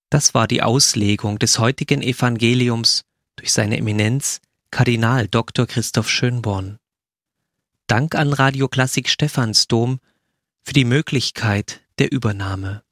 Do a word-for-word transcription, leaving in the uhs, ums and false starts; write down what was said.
Das war die Auslegung des heutigen Evangeliums durch seine Eminenz Kardinal Doktor Christoph Schönborn. Dank an Radio Klassik Stephansdom für die Möglichkeit der Übernahme.